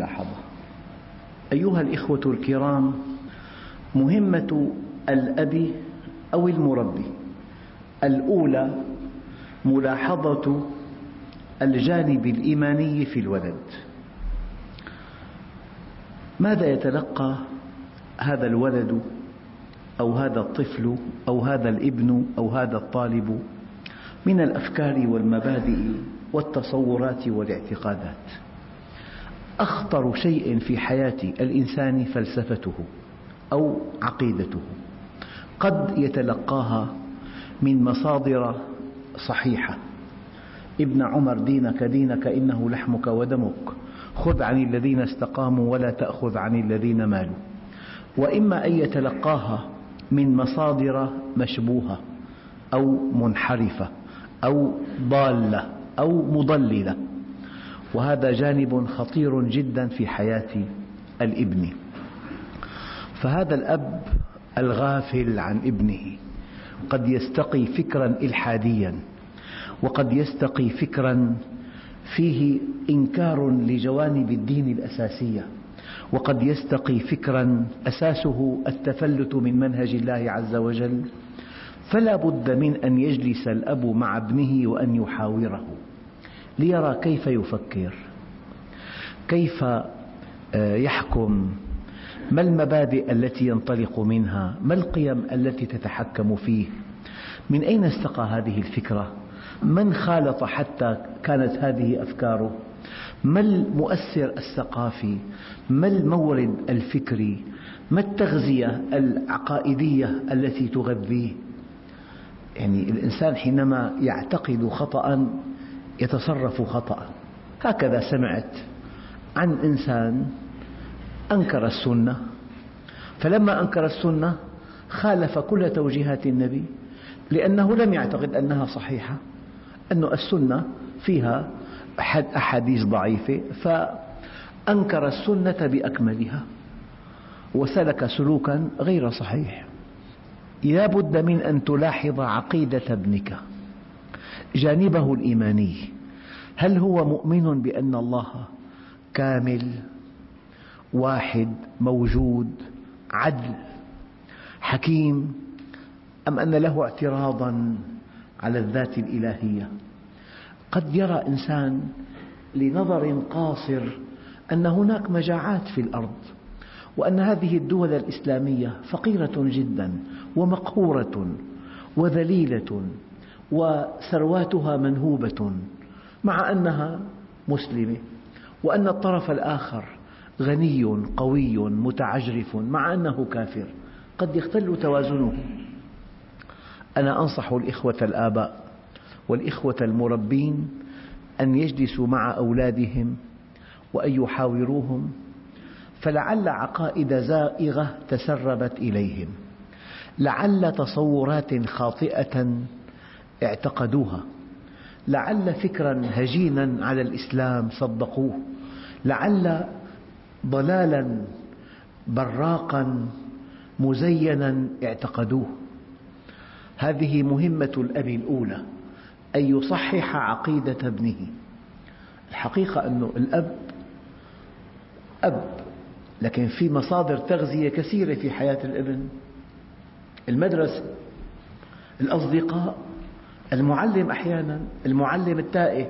ملاحظة. أيها الإخوة الكرام، مهمة الأب أو المربي الأولى ملاحظة الجانب الإيماني في الولد. ماذا يتلقى هذا الولد أو هذا الطفل أو هذا الابن أو هذا الطالب من الأفكار والمبادئ والتصورات والاعتقادات؟ أخطر شيء في حياة الإنسان فلسفته أو عقيدته. قد يتلقاها من مصادر صحيحة: ابن عمر دينك دينك إنه لحمك ودمك، خذ عن الذين استقاموا ولا تأخذ عن الذين مالوا. وإما أن يتلقاها من مصادر مشبوهة أو منحرفة أو ضالة أو مضللة، وهذا جانب خطير جدا في حياة الابن. فهذا الأب الغافل عن ابنه قد يستقي فكرا إلحاديا، وقد يستقي فكرا فيه إنكار لجوانب الدين الأساسية، وقد يستقي فكرا أساسه التفلت من منهج الله عز وجل. فلا بد من أن يجلس الأب مع ابنه وأن يحاوره ليرى كيف يفكر، كيف يحكم، ما المبادئ التي ينطلق منها، ما القيم التي تتحكم فيه، من أين استقى هذه الفكرة، من خالط حتى كانت هذه أفكاره، ما المؤثر الثقافي، ما المورد الفكري، ما التغذية العقائدية التي تغذيه. يعني الإنسان حينما يعتقد خطأ يتصرف خطأ. هكذا سمعت عن إنسان أنكر السنة، فلما أنكر السنة خالف كل توجيهات النبي، لأنه لم يعتقد أنها صحيحة، أن السنة فيها أحاديث ضعيفة، فأنكر السنة بأكملها وسلك سلوكا غير صحيح. لا بد من أن تلاحظ عقيدة ابنك، جانبه الإيماني. هل هو مؤمن بأن الله كامل، واحد، موجود، عدل، حكيم، أم أن له اعتراضا على الذات الإلهية؟ قد يرى إنسان لنظر قاصر أن هناك مجاعات في الأرض، وأن هذه الدول الإسلامية فقيرة جدا ومقهورة وذليلة وثرواتها منهوبة، مع أنها مسلمة، وأن الطرف الآخر غني قوي متعجرف مع أنه كافر. قد يختل توازنه. أنا أنصح الإخوة الآباء والإخوة المربين أن يجلسوا مع أولادهم وأن يحاوروهم، فلعل عقائد زائغة تسربت إليهم، لعل تصورات خاطئة اعتقدوها، لعل فكرا هجينا على الإسلام صدقوه، لعل ضلالا براقا مزينا اعتقدوه. هذه مهمة الأب الأولى، أن يصحح عقيدة ابنه. الحقيقة أن الأب أب، لكن في مصادر تغذية كثيرة في حياة الابن: المدرسة، الأصدقاء، المعلم، أحيانا المعلم التائه،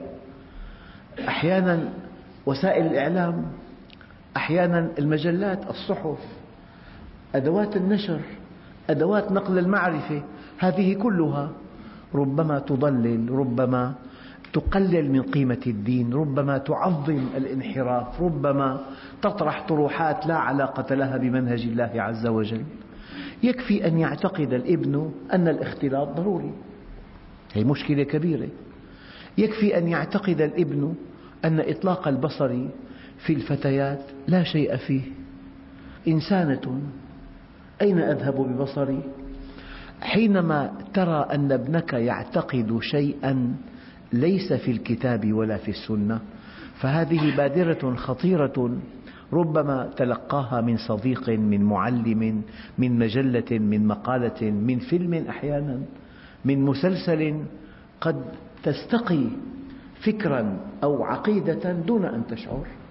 أحيانا وسائل الإعلام، أحيانا المجلات، الصحف، أدوات النشر، أدوات نقل المعرفة. هذه كلها ربما تضلل، ربما تقلل من قيمة الدين، ربما تعظم الانحراف، ربما تطرح طروحات لا علاقة لها بمنهج الله عز وجل. يكفي أن يعتقد الابن أن الاختلاط ضروري، هي مشكلة كبيرة. يكفي أن يعتقد الابن أن إطلاق البصر في الفتيات لا شيء فيه. إنسانة، أين أذهب ببصري؟ حينما ترى أن ابنك يعتقد شيئا ليس في الكتاب ولا في السنة، فهذه بادرة خطيرة، ربما تلقاها من صديق، من معلم، من مجلة، من مقالة، من فيلم، أحيانا من مسلسل. قد تستقي فكرا أو عقيدة دون أن تشعر.